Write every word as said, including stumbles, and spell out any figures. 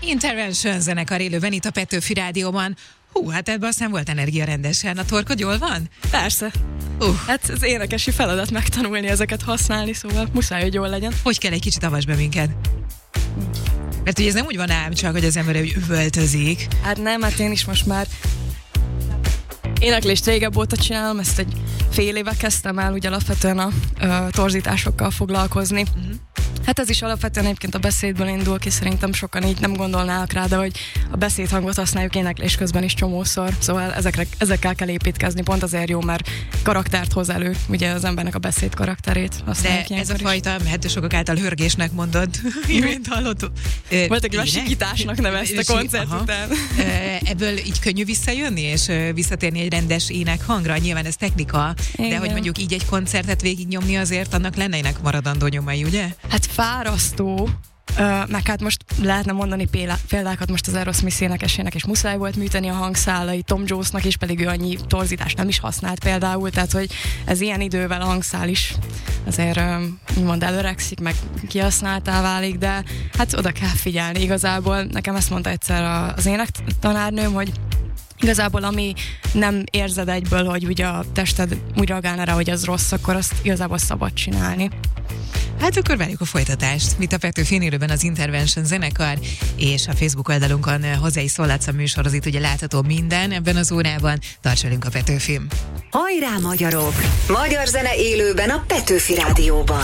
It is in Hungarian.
Intervention zenekar élőben itt a Petőfi Rádióban. Hú, hát ebben aztán volt energia rendesen. A torkod jól van? Persze. Uh. Hát az énekesi feladat megtanulni ezeket használni, szóval muszáj, hogy jól legyen. Hogy kell egy kicsit avasd be minket? Mert ugye ez nem úgy van ám csak, hogy az ember úgy üvöltözik. Hát nem, hát én is most már éneklést régebb óta csinálom, ezt egy fél éve kezdtem el úgy alapvetően a uh, torzításokkal foglalkozni. Uh-huh. Hát ez is alapvetően egyébként a beszédből indul ki, szerintem sokan így nem gondolnának rá, de hogy a beszédhangot használjuk éneklés közben is csomószor, szóval ezekre, ezekkel kell építkezni, pont azért jó, mert karaktert hoz elő, ugye az embernek a beszéd karakterét használjuk. De ez a fajta, hát sokak által hörgésnek mondod, imént hallottuk. Volt, aki sikításnak nevezte koncert Aha. után. Ebből így könnyű visszajönni, és visszatérni egy rendes énekhangra, nyilván ez technika, igen. De hogy mondjuk így egy koncertet végignyomni azért, annak lennének maradandó nyomai, ugye? Hát fárasztó, Uh, meg hát most lehetne mondani példákat, most az Aerosmith énekesének és muszáj volt műteni a hangszálai, Tom Jonesnak is, pedig ő annyi torzítást nem is használt például, tehát hogy ez ilyen idővel a hangszál is azért um, úgymond előrekszik, meg kihasználtá válik, de hát oda kell figyelni igazából. Nekem ezt mondta egyszer az énektanárnőm, hogy igazából ami nem érzed egyből, hogy ugye a tested úgy reagálna rá, hogy az rossz, akkor azt igazából szabad csinálni. Hát akkor várjuk a folytatást. Mit a Petőfi élőben az Intervention zenekar, és a Facebook oldalunkon hozzá is szólhatsz a műsorhoz, itt ugye látható minden ebben az órában. Tarts velünk a Petőfin. Hajrá magyarok! Magyar zene élőben a Petőfi Rádióban.